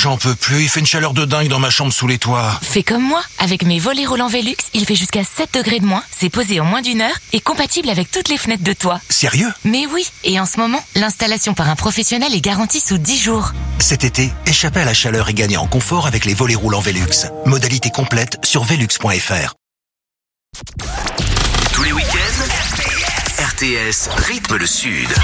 j'en peux plus, il fait une chaleur de dingue dans ma chambre sous les toits. Fais comme moi, avec mes volets roulants Velux, il fait jusqu'à 7 degrés de moins, c'est posé en moins d'1 heure et compatible avec toutes les fenêtres de toit. Sérieux? Mais oui, et en ce moment, l'installation par un professionnel est garantie sous 10 jours. Cet été, échappez à la chaleur et gagnez en confort avec les volets roulants Velux. Modalité complète sur velux.fr. Tous les week-ends, RTS rythme le Sud.